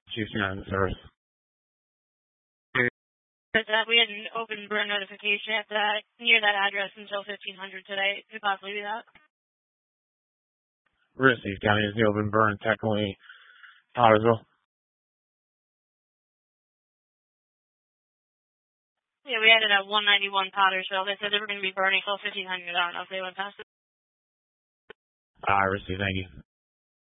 Chiefs United Service. We had an open burn notification at that near that address until 1500 today. Could possibly be that. Received. County is the open burn, technically Pottersville. Yeah, we had it at 191 Pottersville. They said they were going to be burning till 1500. I don't know if they went past it. I received. Thank you.